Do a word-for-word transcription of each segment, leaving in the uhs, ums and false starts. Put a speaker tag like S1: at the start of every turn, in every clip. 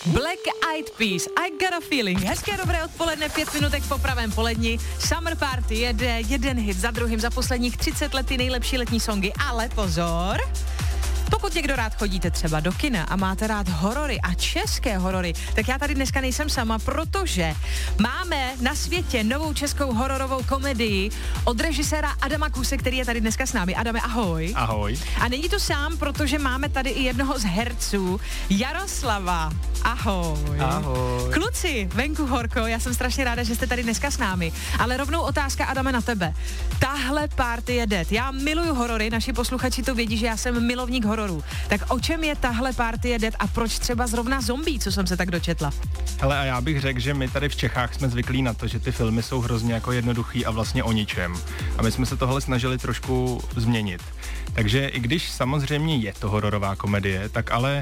S1: Black Eyed Peas, I Got a Feeling. Hezké dobré odpoledne, pět minutek po pravém poledni. Summer Party jede jeden hit za druhým za posledních třicet let, ty nejlepší letní songy. Ale pozor, pokud někdo rád chodíte třeba do kina a máte rád horory a české horory, tak já tady dneska nejsem sama, protože máme na světě novou českou hororovou komedii od režiséra Adama Kuse, který je tady dneska s námi. Adame, ahoj.
S2: Ahoj.
S1: A není to sám, protože máme tady i jednoho z herců, Jaroslava. Ahoj.
S2: Ahoj.
S1: Kluci, venku horko, já jsem strašně ráda, že jste tady dneska s námi. Ale rovnou otázka, Adame, na tebe. Tahle party je dead. Já miluju horory, naši posluchači to vědí, že já jsem milovník hororů. Tak o čem je tahle party je dead a proč třeba zrovna zombie, co jsem se tak dočetla?
S2: Hele, a já bych řekl, že my tady v Čechách jsme zvyklí na to, že ty filmy jsou hrozně jako jednoduchý a vlastně o ničem. A my jsme se tohle snažili trošku změnit. Takže i když samozřejmě je to hororová komedie, tak ale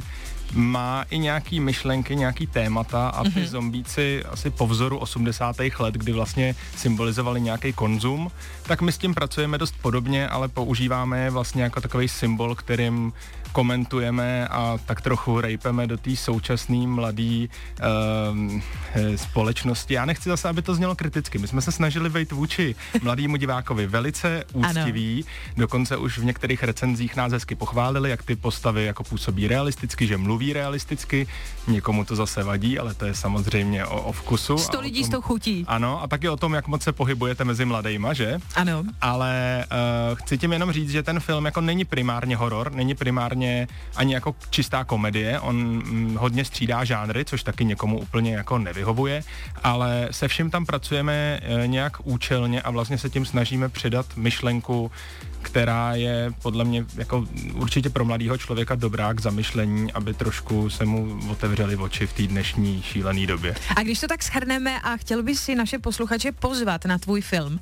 S2: má i nějaký myšlenky, nějaký témata a ty mm-hmm. zombíci asi po vzoru osmdesátých let, kdy vlastně symbolizovali nějaký konzum, tak my s tím pracujeme dost podobně, ale používáme je vlastně jako takový symbol, kterým komentujeme a tak trochu rejpeme do té současné mladé uh, společnosti. Já nechci zase, aby to znělo kriticky. My jsme se snažili být vůči mladému divákovi velice úctiví, dokonce už v některých recenzích nás hezky pochválili, jak ty postavy jako působí realisticky, že mluví realisticky, někomu to zase vadí, ale to je samozřejmě o, o vkusu.
S1: Sto lidí s tou chutí.
S2: Ano, a taky o tom, jak moc se pohybujete mezi mladejma, že?
S1: Ano.
S2: Ale uh, chci tím jenom říct, že ten film jako není primárně horor, není primárně ani jako čistá komedie, on mm, hodně střídá žánry, což taky někomu úplně jako nevyhovuje, ale se vším tam pracujeme e, nějak účelně a vlastně se tím snažíme předat myšlenku, která je podle mě jako určitě pro mladého člověka dobrá k zamyšlení, aby trošku se mu otevřely oči v té dnešní šílené době.
S1: A když to tak shrneme a chtěl bys si naše posluchače pozvat na tvůj film?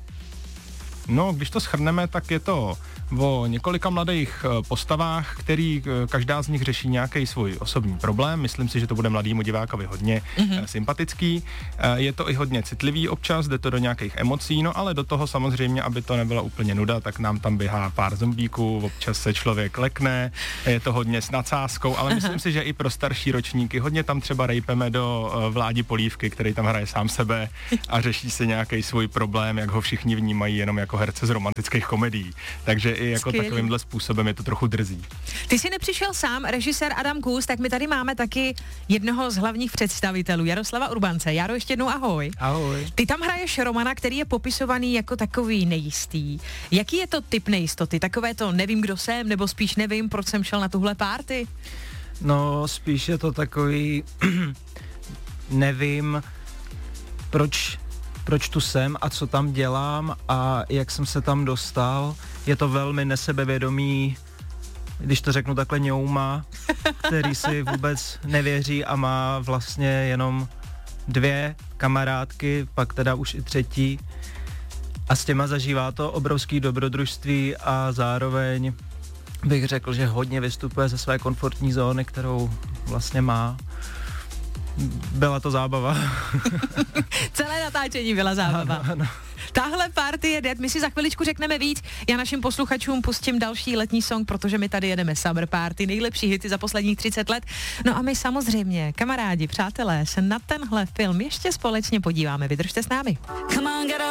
S2: No, když to shrneme, tak je to o několika mladých postavách, který každá z nich řeší nějaký svůj osobní problém. Myslím si, že to bude mladýmu divákovi hodně mm-hmm. sympatický. Je to i hodně citlivý občas, jde to do nějakých emocí, no ale do toho samozřejmě, aby to nebyla úplně nuda, tak nám tam běhá pár zombíků, občas se člověk lekne, je to hodně s nadsázkou, ale myslím si, že i pro starší ročníky hodně tam třeba rejpeme do Vládi Polívky, který tam hraje sám sebe a řeší si nějaký svůj problém, jak ho všichni vnímají jenom jako herce z romantických komedií. Takže i jako Skvělý. Takovýmhle způsobem je to trochu drzí.
S1: Ty jsi nepřišel sám, režisér Adam Kus, tak my tady máme taky jednoho z hlavních představitelů, Jaroslava Urbance. Jaro, ještě jednou ahoj.
S2: Ahoj.
S1: Ty tam hraješ Romana, který je popisovaný jako takový nejistý. Jaký je to typ nejistoty? Takové to nevím, kdo jsem, nebo spíš nevím, proč jsem šel na tuhle party?
S3: No, spíš je to takový nevím, proč proč tu jsem a co tam dělám a jak jsem se tam dostal. Je to velmi nesebevědomý, když to řeknu takhle, ňouma, který si vůbec nevěří a má vlastně jenom dvě kamarádky, pak teda už i třetí. A s těma zažívá to obrovský dobrodružství a zároveň bych řekl, že hodně vystupuje ze své komfortní zóny, kterou vlastně má. Byla to zábava.
S1: Celé natáčení byla zábava.
S3: Ano, ano.
S1: Tahle party je dead, my si za chviličku řekneme víc. Já našim posluchačům pustím další letní song, protože my tady jedeme Summer Party, nejlepší hity za posledních třicet let. No a my samozřejmě, kamarádi, přátelé, se na tenhle film ještě společně podíváme. Vydržte s námi.